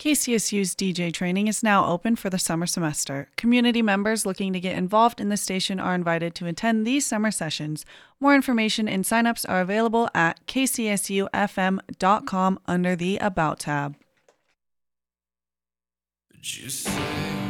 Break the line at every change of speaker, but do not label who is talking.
KCSU's DJ training is now open for the summer semester. Community members looking to get involved in the station are invited to attend these summer sessions. More information and signups are available at kcsufm.com under the About tab.
Just say